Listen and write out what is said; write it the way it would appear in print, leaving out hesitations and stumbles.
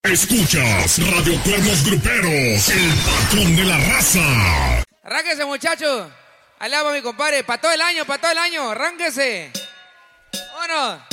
Escuchas Radio Cuernos Gruperos, el patrón de la raza. Arránquese, muchachos. Alaba mi compadre. Para todo el año, arránquese. Vámonos.